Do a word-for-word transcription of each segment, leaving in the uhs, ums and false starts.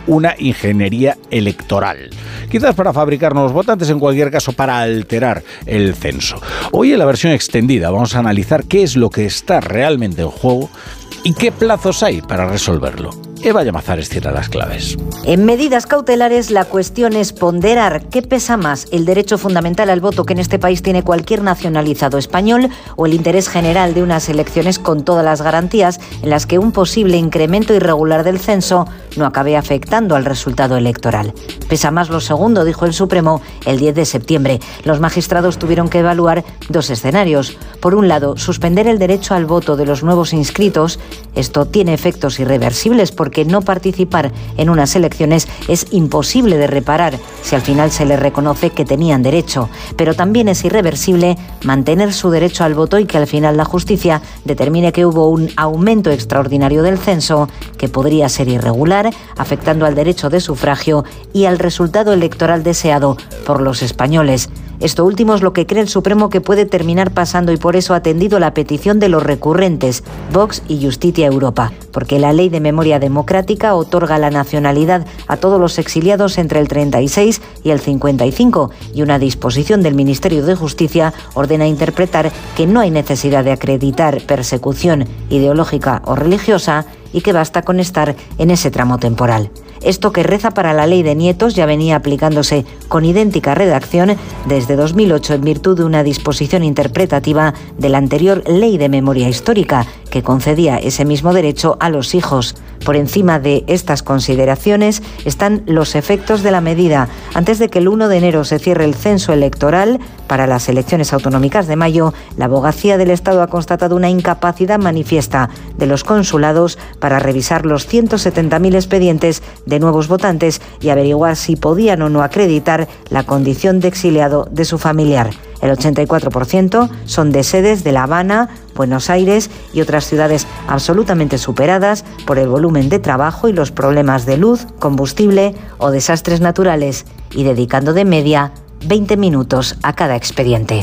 una ingeniería electoral. Quizás para fabricar nuevos votantes, en cualquier caso para alterar el censo. Hoy en la versión extendida vamos a analizar qué es lo que está realmente en juego y qué plazos hay para resolverlo. Eva Llamazares tiene las claves. En medidas cautelares, la cuestión es ponderar qué pesa más, el derecho fundamental al voto que en este país tiene cualquier nacionalizado español o el interés general de unas elecciones con todas las garantías en las que un posible incremento irregular del censo no acabe afectando al resultado electoral. Pesa más lo segundo, dijo el Supremo el diez de septiembre. Los magistrados tuvieron que evaluar dos escenarios. Por un lado, suspender el derecho al voto de los nuevos inscritos. Esto tiene efectos irreversibles por porque no participar en unas elecciones es imposible de reparar si al final se les reconoce que tenían derecho. Pero también es irreversible mantener su derecho al voto y que al final la justicia determine que hubo un aumento extraordinario del censo que podría ser irregular, afectando al derecho de sufragio y al resultado electoral deseado por los españoles. Esto último es lo que cree el Supremo que puede terminar pasando y por eso ha atendido la petición de los recurrentes, Vox y Justicia Europa, porque la Ley de Memoria Democrática otorga la nacionalidad a todos los exiliados entre el treinta y seis y el cincuenta y cinco y una disposición del Ministerio de Justicia ordena interpretar que no hay necesidad de acreditar persecución ideológica o religiosa y que basta con estar en ese tramo temporal. Esto que reza para la ley de nietos ya venía aplicándose con idéntica redacción desde dos mil ocho en virtud de una disposición interpretativa de la anterior Ley de Memoria Histórica que concedía ese mismo derecho a los hijos. Por encima de estas consideraciones están los efectos de la medida. Antes de que el uno de enero se cierre el censo electoral para las elecciones autonómicas de mayo, la Abogacía del Estado ha constatado una incapacidad manifiesta de los consulados para revisar los ciento setenta mil expedientes de nuevos votantes y averiguar si podían o no acreditar la condición de exiliado de su familiar. El ochenta y cuatro por ciento son de sedes de La Habana, Buenos Aires y otras ciudades absolutamente superadas por el volumen de trabajo y los problemas de luz, combustible o desastres naturales, y dedicando de media veinte minutos a cada expediente.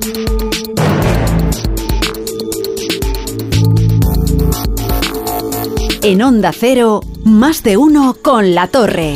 En Onda Cero, más de uno con La Torre.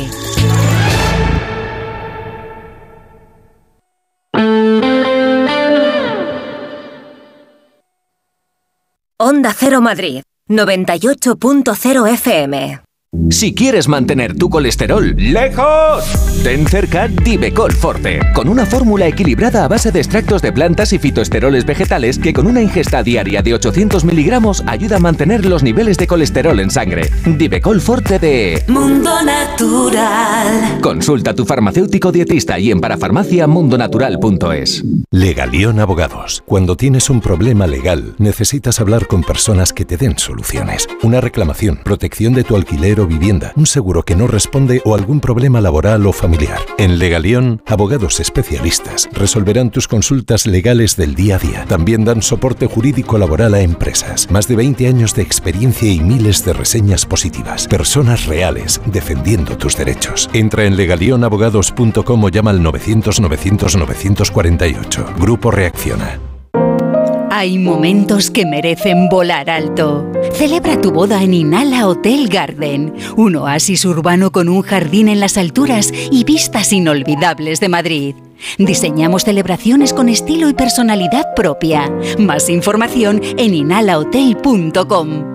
Onda Cero Madrid, noventa y ocho punto cero F M. Si quieres mantener tu colesterol lejos, ten cerca Divecol Forte, con una fórmula equilibrada a base de extractos de plantas y fitoesteroles vegetales que con una ingesta diaria de ochocientos miligramos ayuda a mantener los niveles de colesterol en sangre. Divecol Forte de Mundo Natural. Consulta a tu farmacéutico dietista y en parafarmacia mundonatural punto es. Legalión Abogados. Cuando tienes un problema legal, necesitas hablar con personas que te den soluciones. Una reclamación, protección de tu alquiler o vivienda, un seguro que no responde o algún problema laboral o familiar. En Legalión, abogados especialistas resolverán tus consultas legales del día a día. También dan soporte jurídico laboral a empresas. Más de veinte años de experiencia y miles de reseñas positivas. Personas reales defendiendo tus derechos. Entra en legalión abogados punto com o llama al novecientos novecientos novecientos cuarenta y ocho. Grupo Reacciona. Hay momentos que merecen volar alto. Celebra tu boda en Inala Hotel Garden, un oasis urbano con un jardín en las alturas y vistas inolvidables de Madrid. Diseñamos celebraciones con estilo y personalidad propia. Más información en inala hotel punto com.